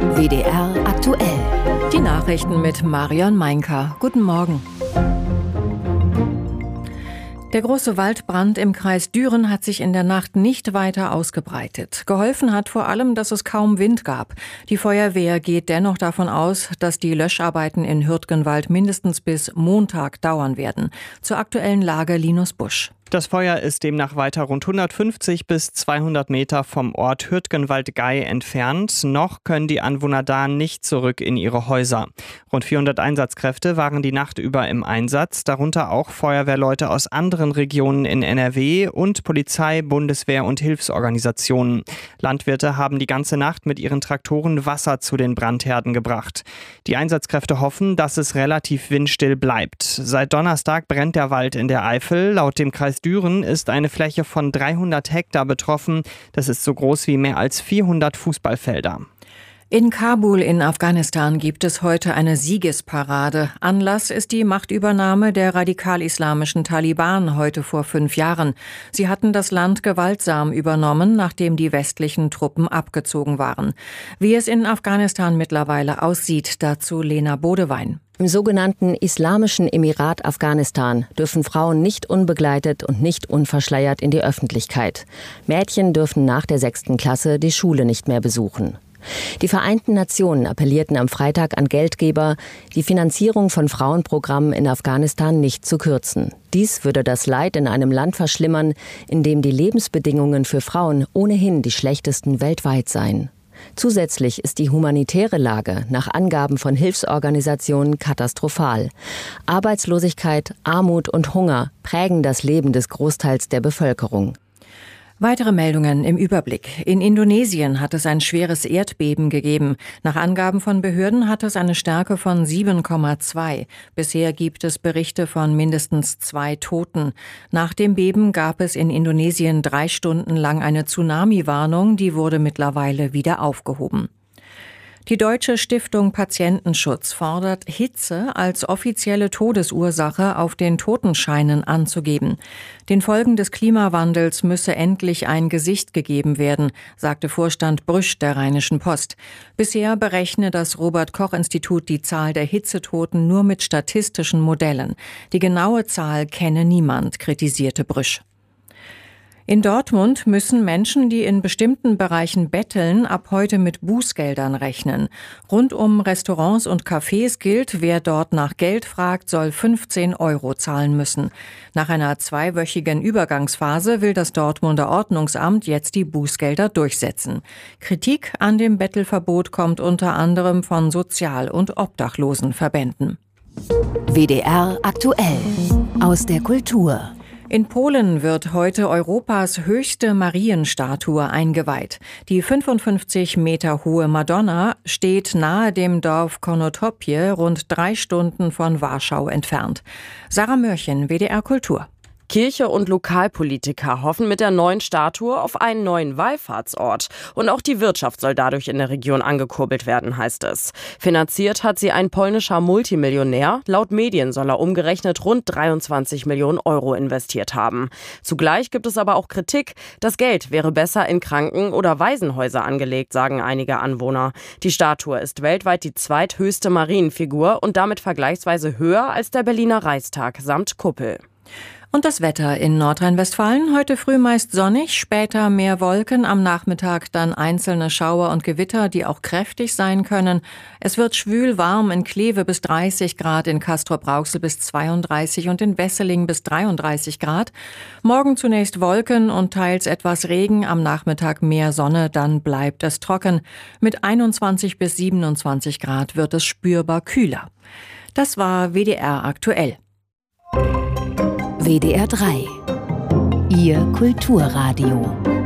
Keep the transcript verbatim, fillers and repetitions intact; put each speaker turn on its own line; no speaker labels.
W D R aktuell.
Die Nachrichten mit Marion Meinker. Guten Morgen. Der große Waldbrand im Kreis Düren hat sich in der Nacht nicht weiter ausgebreitet. Geholfen hat vor allem, dass es kaum Wind gab. Die Feuerwehr geht dennoch davon aus, dass die Löscharbeiten in Hürtgenwald mindestens bis Montag dauern werden. Zur aktuellen Lage Linus Busch.
Das Feuer ist demnach weiter rund hundertfünfzig bis zweihundert Meter vom Ort Hürtgenwald-Gei entfernt. Noch können die Anwohner da nicht zurück in ihre Häuser. Rund vierhundert Einsatzkräfte waren die Nacht über im Einsatz, darunter auch Feuerwehrleute aus anderen Regionen in N R W und Polizei, Bundeswehr und Hilfsorganisationen. Landwirte haben die ganze Nacht mit ihren Traktoren Wasser zu den Brandherden gebracht. Die Einsatzkräfte hoffen, dass es relativ windstill bleibt. Seit Donnerstag brennt der Wald in der Eifel. Laut dem Kreis Düren ist eine Fläche von dreihundert Hektar betroffen. Das ist so groß wie mehr als vierhundert Fußballfelder.
In Kabul in Afghanistan gibt es heute eine Siegesparade. Anlass ist die Machtübernahme der radikal-islamischen Taliban heute vor fünf Jahren. Sie hatten das Land gewaltsam übernommen, nachdem die westlichen Truppen abgezogen waren. Wie es in Afghanistan mittlerweile aussieht, dazu Lena Bodewein.
Im sogenannten Islamischen Emirat Afghanistan dürfen Frauen nicht unbegleitet und nicht unverschleiert in die Öffentlichkeit. Mädchen dürfen nach der sechsten Klasse die Schule nicht mehr besuchen. Die Vereinten Nationen appellierten am Freitag an Geldgeber, die Finanzierung von Frauenprogrammen in Afghanistan nicht zu kürzen. Dies würde das Leid in einem Land verschlimmern, in dem die Lebensbedingungen für Frauen ohnehin die schlechtesten weltweit seien. Zusätzlich ist die humanitäre Lage nach Angaben von Hilfsorganisationen katastrophal. Arbeitslosigkeit, Armut und Hunger prägen das Leben des Großteils der Bevölkerung.
Weitere Meldungen im Überblick. In Indonesien hat es ein schweres Erdbeben gegeben. Nach Angaben von Behörden hat es eine Stärke von sieben Komma zwei. Bisher gibt es Berichte von mindestens zwei Toten. Nach dem Beben gab es in Indonesien drei Stunden lang eine Tsunami-Warnung, die wurde mittlerweile wieder aufgehoben. Die Deutsche Stiftung Patientenschutz fordert, Hitze als offizielle Todesursache auf den Totenscheinen anzugeben. Den Folgen des Klimawandels müsse endlich ein Gesicht gegeben werden, sagte Vorstand Brüsch der Rheinischen Post. Bisher berechne das Robert-Koch-Institut die Zahl der Hitzetoten nur mit statistischen Modellen. Die genaue Zahl kenne niemand, kritisierte Brüsch. In Dortmund müssen Menschen, die in bestimmten Bereichen betteln, ab heute mit Bußgeldern rechnen. Rund um Restaurants und Cafés gilt, wer dort nach Geld fragt, soll fünfzehn Euro zahlen müssen. Nach einer zweiwöchigen Übergangsphase will das Dortmunder Ordnungsamt jetzt die Bußgelder durchsetzen. Kritik an dem Bettelverbot kommt unter anderem von Sozial- und Obdachlosenverbänden.
W D R aktuell. Aus der Kultur.
In Polen wird heute Europas höchste Marienstatue eingeweiht. Die fünfundfünfzig Meter hohe Madonna steht nahe dem Dorf Konotopie, rund drei Stunden von Warschau entfernt. Sarah Mörchen, W D R Kultur.
Kirche und Lokalpolitiker hoffen mit der neuen Statue auf einen neuen Wallfahrtsort. Und auch die Wirtschaft soll dadurch in der Region angekurbelt werden, heißt es. Finanziert hat sie ein polnischer Multimillionär. Laut Medien soll er umgerechnet rund dreiundzwanzig Millionen Euro investiert haben. Zugleich gibt es aber auch Kritik. Das Geld wäre besser in Kranken- oder Waisenhäuser angelegt, sagen einige Anwohner. Die Statue ist weltweit die zweithöchste Marienfigur und damit vergleichsweise höher als der Berliner Reichstag samt Kuppel.
Und das Wetter in Nordrhein-Westfalen. Heute früh meist sonnig, später mehr Wolken, am Nachmittag dann einzelne Schauer und Gewitter, die auch kräftig sein können. Es wird schwül warm, in Kleve bis dreißig Grad, in Castrop-Rauxel bis zweiunddreißig und in Wesseling bis dreiunddreißig Grad. Morgen zunächst Wolken und teils etwas Regen, am Nachmittag mehr Sonne, dann bleibt es trocken. Mit einundzwanzig bis siebenundzwanzig Grad wird es spürbar kühler. Das war W D R aktuell.
W D R drei. Ihr Kulturradio.